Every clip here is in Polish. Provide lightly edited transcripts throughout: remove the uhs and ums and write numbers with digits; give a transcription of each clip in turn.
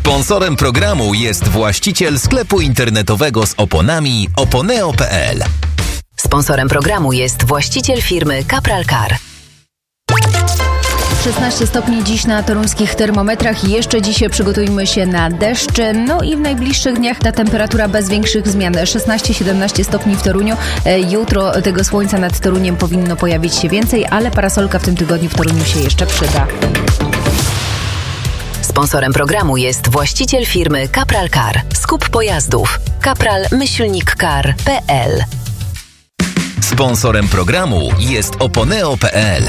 Sponsorem programu jest właściciel sklepu internetowego z oponami oponeo.pl. Sponsorem programu jest właściciel firmy Capral Car. 16 stopni dziś na toruńskich termometrach. Jeszcze dzisiaj przygotujmy się na deszcz. No i w najbliższych dniach ta temperatura bez większych zmian. 16-17 stopni w Toruniu. Jutro tego słońca nad Toruniem powinno pojawić się więcej, ale parasolka w tym tygodniu w Toruniu się jeszcze przyda. Sponsorem programu jest właściciel firmy Capral Car. Skup pojazdów. capral-car.pl. Sponsorem programu jest oponeo.pl.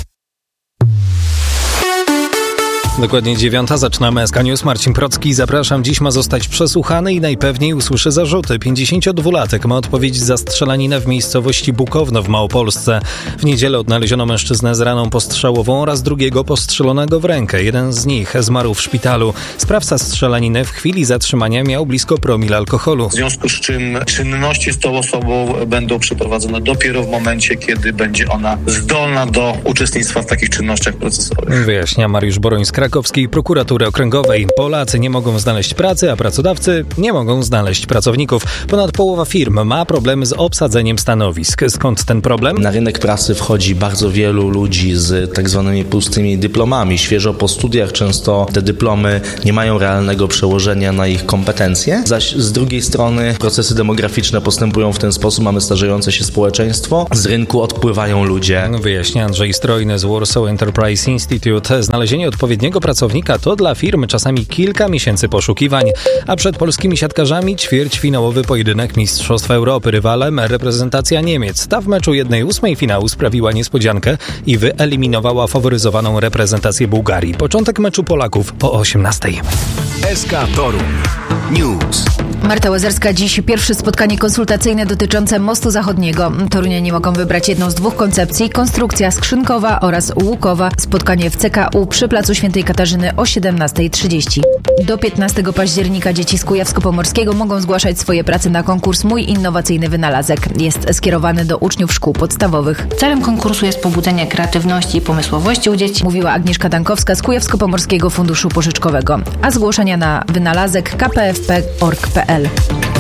Dokładnie 9. Zaczynamy SK News. Marcin Procki. Zapraszam. Dziś ma zostać przesłuchany i najpewniej usłyszy zarzuty. 52-latek ma odpowiedzieć za strzelaninę w miejscowości Bukowno w Małopolsce. W niedzielę odnaleziono mężczyznę z raną postrzałową oraz drugiego postrzelonego w rękę. Jeden z nich zmarł w szpitalu. Sprawca strzelaniny w chwili zatrzymania miał blisko promil alkoholu. W związku z czym czynności z tą osobą będą przeprowadzone dopiero w momencie, kiedy będzie ona zdolna do uczestnictwa w takich czynnościach procesowych. Wyjaśnia Mariusz Boroń z Krakowskiej Prokuratury Okręgowej. Polacy nie mogą znaleźć pracy, a pracodawcy nie mogą znaleźć pracowników. Ponad połowa firm ma problemy z obsadzeniem stanowisk. Skąd ten problem? Na rynek pracy wchodzi bardzo wielu ludzi z tak zwanymi pustymi dyplomami. Świeżo po studiach często te dyplomy nie mają realnego przełożenia na ich kompetencje. Zaś z drugiej strony procesy demograficzne postępują w ten sposób. Mamy starzejące się społeczeństwo. Z rynku odpływają ludzie. Wyjaśnia Andrzej Strojny z Warsaw Enterprise Institute. Znalezienie odpowiedniego pracownika to dla firmy czasami kilka miesięcy poszukiwań, a przed polskimi siatkarzami ćwierćfinałowy pojedynek Mistrzostw Europy. Rywalem reprezentacja Niemiec. Ta w meczu 1/8 finału sprawiła niespodziankę i wyeliminowała faworyzowaną reprezentację Bułgarii. Początek meczu Polaków o 18:00. SK Toruń News. Marta Łazarska. Dziś pierwsze spotkanie konsultacyjne dotyczące mostu zachodniego. Torunianie mogą wybrać jedną z dwóch koncepcji: konstrukcja skrzynkowa oraz łukowa. Spotkanie w CKU przy Placu Świętej Katarzyny o 17:30. Do 15 października dzieci z Kujawsko-Pomorskiego mogą zgłaszać swoje prace na konkurs Mój Innowacyjny Wynalazek. Jest skierowany do uczniów szkół podstawowych. Celem konkursu jest pobudzenie kreatywności i pomysłowości u dzieci, Mówiła Agnieszka Dankowska z Kujawsko-Pomorskiego Funduszu Pożyczkowego. A zgłoszenia na wynalazek kpfp.org.pl.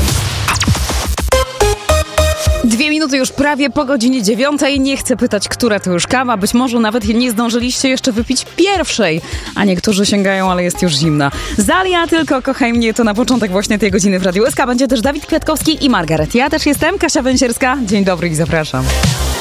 2 minuty już prawie po godzinie 9:00. Nie chcę pytać, która to już kawa. Być może nawet nie zdążyliście jeszcze wypić pierwszej, a niektórzy sięgają, ale jest już zimna. Zalia, tylko kochaj mnie, to na początek właśnie tej godziny w Radiu SK. Będzie też Dawid Kwiatkowski i Margaret. Ja też jestem, Kasia Węsierska. Dzień dobry i zapraszam.